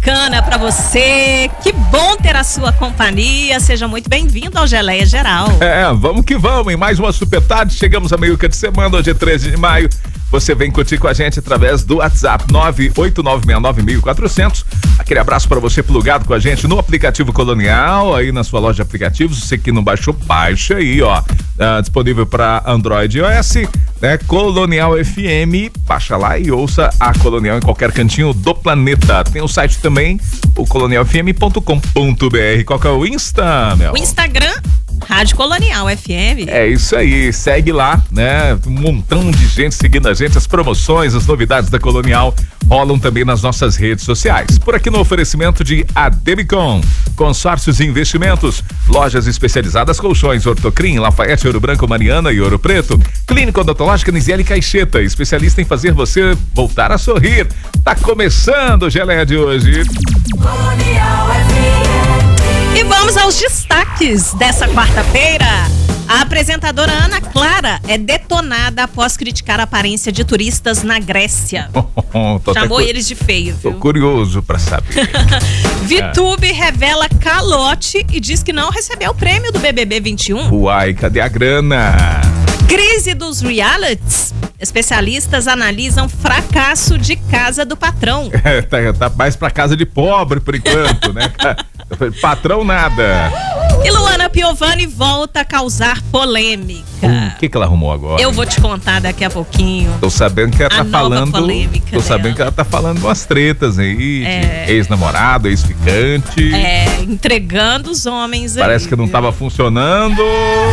bacana pra você. Que bom ter a sua companhia. Seja muito bem-vindo ao Geleia Geral. Vamos que vamos. Em mais uma super tarde. Chegamos a meio-dia de semana. Hoje é 13 de maio. Você vem curtir com a gente através do WhatsApp 989691400. Aquele abraço para você plugado com a gente no aplicativo Colonial, aí na sua loja de aplicativos. Você que não baixou, baixa aí, ó. Disponível para Android e iOS, né? Colonial FM. Baixa lá e ouça a Colonial em qualquer cantinho do planeta. Tem o site também, o colonialfm.com.br. Qual que é o Insta, Mel? O Instagram, Rádio Colonial FM. É isso aí, segue lá, né? Um montão de gente seguindo a gente, as promoções, as novidades da Colonial rolam também nas nossas redes sociais. Por aqui no oferecimento de Ademicon, consórcios e investimentos, lojas especializadas, colchões Ortocrim, Lafayette, Ouro Branco, Mariana e Ouro Preto, Clínica Odontológica Nisiele Caixeta, especialista em fazer você voltar a sorrir. Tá começando o Geleia de hoje. Colonial FM. E vamos aos destaques dessa quarta-feira. A apresentadora Ana Clara é detonada após criticar a aparência de turistas na Grécia. Chamou eles de feio, viu? Tô curioso pra saber. VTube revela calote e diz que não recebeu o prêmio do BBB 21. Uai, cadê a grana? Crise dos realities. Especialistas analisam fracasso de Casa do Patrão. Tá mais pra casa de pobre por enquanto, né? Patrão nada. E Luana Piovani volta a causar polêmica. O que ela arrumou agora? Eu vou te contar daqui a pouquinho. Tô sabendo que ela tá falando. Polêmica tô sabendo dela. que ela tá falando umas tretas aí, de ex-namorado, ex-ficante. Entregando os homens aí. Parece que não tava funcionando.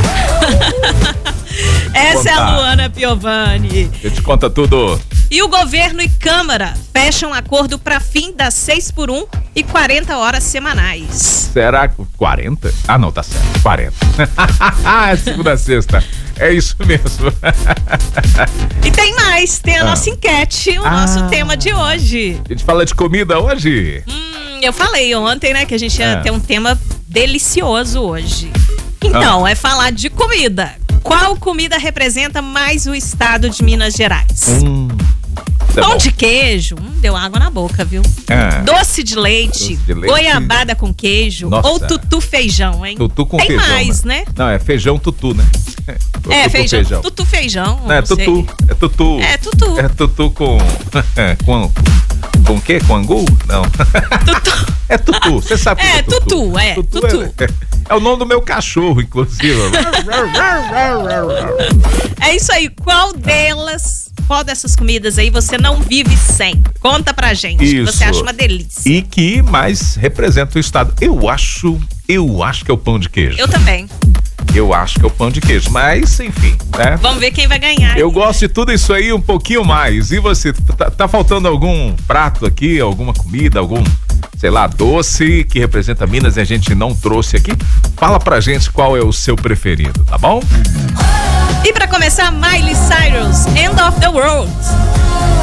Essa é a Luana Piovani. Eu te conta tudo. E o governo e Câmara fecham acordo para fim das 6x1 e 40 horas semanais. Será que 40? Ah, não, tá certo. 40. É segunda a sexta. É isso mesmo. E tem mais, tem a nossa enquete, o nosso tema de hoje. A gente fala de comida hoje? Eu falei ontem, né, que a gente ia ter um tema delicioso hoje. Então, é falar de comida. Qual comida representa mais o estado de Minas Gerais? Pão de queijo, deu água na boca, viu? Doce de leite, goiabada com queijo. Nossa. Ou tutu feijão, hein? Tutu com tem feijão. Tem mais, né? Não, é feijão tutu, né? Feijão. Tutu feijão. Não, é tutu. É tutu. É tutu com o quê? Com angu? Não. Tutu. É tutu. Você sabe o que é tutu? Tutu. É o nome do meu cachorro, inclusive. É isso aí. Qual dessas comidas aí você não vive sem? Conta pra gente. Isso. Que você acha uma delícia. E que mais representa o estado. Eu acho que é o pão de queijo. Eu também. Eu acho que é o pão de queijo, mas enfim, né? Vamos ver quem vai ganhar. Eu gosto de tudo isso aí um pouquinho mais. E você, tá faltando algum prato aqui, alguma comida, algum, sei lá, doce que representa Minas e a gente não trouxe aqui? Fala pra gente qual é o seu preferido, tá bom? E pra começar, Miley Cyrus, End of the World.